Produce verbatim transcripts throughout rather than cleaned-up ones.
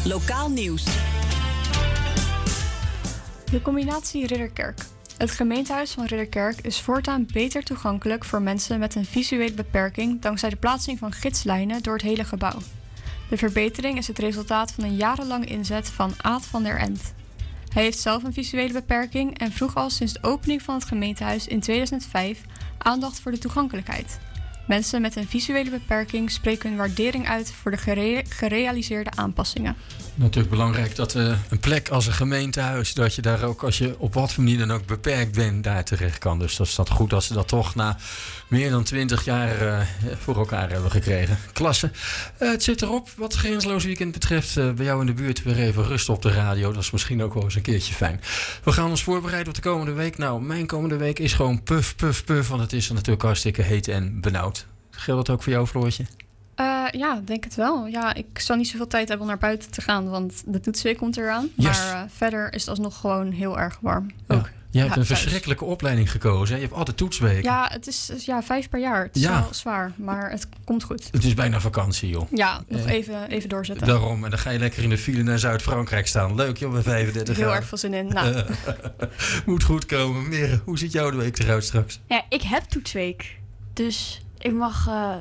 Lokaal nieuws. De combinatie Ridderkerk. Het gemeentehuis van Ridderkerk is voortaan beter toegankelijk voor mensen met een visuele beperking dankzij de plaatsing van gidslijnen door het hele gebouw. De verbetering is het resultaat van een jarenlange inzet van Aad van der End. Hij heeft zelf een visuele beperking en vroeg al sinds de opening van het gemeentehuis in tweeduizend vijf aandacht voor de toegankelijkheid. Mensen met een visuele beperking spreken hun waardering uit voor de gere- gerealiseerde aanpassingen. Natuurlijk belangrijk dat uh, een plek als een gemeentehuis, dat je daar ook, als je op wat voor manier dan ook beperkt bent, daar terecht kan. Dus dat is dat goed dat ze dat toch na meer dan twintig jaar uh, voor elkaar hebben gekregen. Klasse. Uh, het zit erop. Wat Grensloos Weekend betreft, uh, bij jou in de buurt weer even rust op de radio. Dat is misschien ook wel eens een keertje fijn. We gaan ons voorbereiden op de komende week. Nou, mijn komende week is gewoon puf, puf, puf. Want het is er natuurlijk hartstikke heet en benauwd. Geldt dat ook voor jou, Floortje? Uh, ja, denk het wel. Ja, ik zal niet zoveel tijd hebben om naar buiten te gaan, want de toetsweek komt eraan. Yes. Maar uh, verder is het alsnog gewoon heel erg warm. Ja. Ook. Je hebt Ja, een thuis. verschrikkelijke opleiding gekozen. Hè? Je hebt altijd toetsweken. Ja, het is is, ja, vijf per jaar. Het is Ja. wel zwaar, maar het komt goed. Het is bijna vakantie, joh. Ja, nog Eh, even, even doorzetten. Daarom. En dan ga je lekker in de file naar Zuid-Frankrijk staan. Leuk, joh, bij vijfendertig Heel graden. erg veel zin in. Nou, Moet goed komen. Mere, hoe ziet jouw week eruit straks? Ja, ik heb toetsweek. Dus ik mag uh,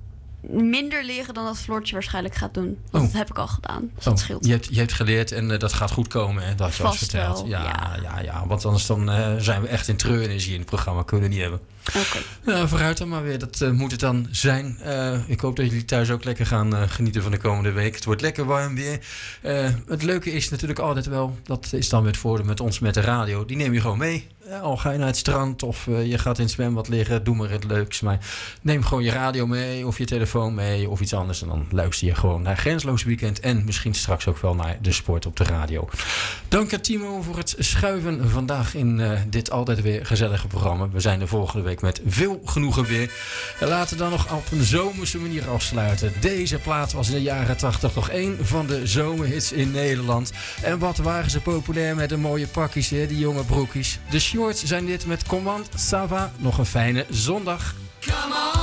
minder leren dan dat Floortje waarschijnlijk gaat doen. Want Oh. dat heb ik al gedaan. Dus Oh, dat scheelt. je, hebt, je hebt geleerd en uh, dat gaat goed komen, hè? Dat had je al eens Vast verteld. wel, ja, ja. ja, ja. Want anders dan, uh, zijn we echt in treurenergie in het programma. Kunnen we niet hebben. Oké. Nou, vooruit dan maar weer. Dat uh, moet het dan zijn. Uh, ik hoop dat jullie thuis ook lekker gaan uh, genieten van de komende week. Het wordt lekker warm weer. Uh, het leuke is natuurlijk altijd wel, dat is dan met voordeel met ons met de radio. Die neem je gewoon mee. Uh, al ga je naar het strand of uh, je gaat in het zwembad liggen. Doe maar het leuks. Maar neem gewoon je radio mee of je telefoon mee of iets anders. En dan luister je gewoon naar Grensloos Weekend. En misschien straks ook wel naar de sport op de radio. Dank aan Timo voor het schuiven vandaag in uh, dit altijd weer gezellige programma. We zijn de volgende week met veel genoegen weer. En laten we dan nog op een zomerse manier afsluiten. Deze plaat was in de jaren tachtig nog één van de zomerhits in Nederland. En wat waren ze populair met de mooie pakjes, hè, die jonge broekjes. De shorts zijn dit met Command Sava. Nog een fijne zondag. Come on.